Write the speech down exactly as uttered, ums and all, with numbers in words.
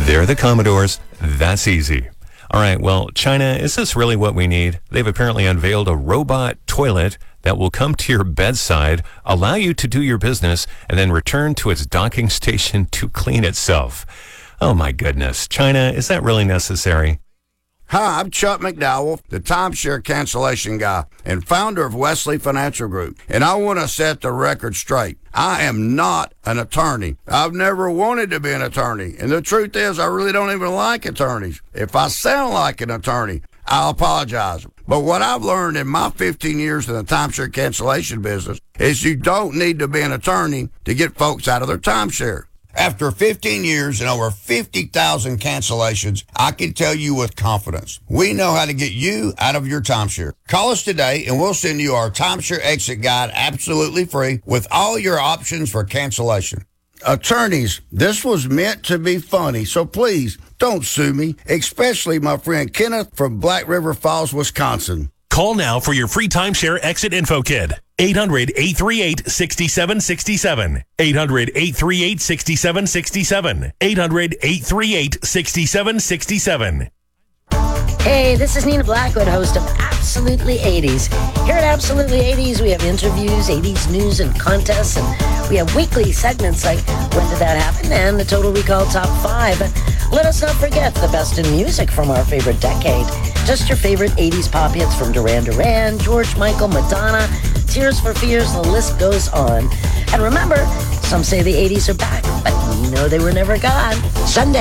They're the Commodores. That's easy. All right, well, China, is this really what we need? They've apparently unveiled a robot toilet that will come to your bedside, allow you to do your business, and then return to its docking station to clean itself. Oh, my goodness. China, is that really necessary? Hi, I'm Chuck McDowell, the timeshare cancellation guy and founder of Wesley Financial Group. And I want to set the record straight. I am not an attorney. I've never wanted to be an attorney. And the truth is, I really don't even like attorneys. If I sound like an attorney, I'll apologize. But what I've learned in my fifteen years in the timeshare cancellation business is you don't need to be an attorney to get folks out of their timeshare. After fifteen years and over fifty thousand cancellations, I can tell you with confidence, we know how to get you out of your timeshare. Call us today and we'll send you our timeshare exit guide absolutely free with all your options for cancellation. Attorneys, this was meant to be funny, so please don't sue me, especially my friend Kenneth from Black River Falls, Wisconsin. Call now for your free timeshare exit info kit. eight hundred, eight three eight, six seven six seven. eight hundred, eight three eight, six seven six seven. eight hundred, eight three eight, six seven six seven. Hey, this is Nina Blackwood, host of Absolutely eighties. Here at Absolutely eighties, we have interviews, eighties news and contests, and we have weekly segments like When Did That Happen? And the Total Recall Top five. Let us not forget the best in music from our favorite decade. Just your favorite eighties pop hits from Duran Duran, George Michael, Madonna, Tears for Fears, the list goes on. And remember, some say the eighties are back, but we know they were never gone. Sunday.